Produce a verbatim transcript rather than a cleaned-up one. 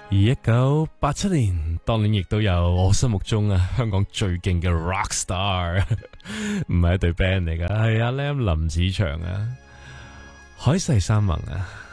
而一九八七年，當年亦都有我心目中啊香港最勁嘅 rock star， 唔係一隊 band 嚟噶，係阿 Lam 林子祥啊，海誓山盟啊。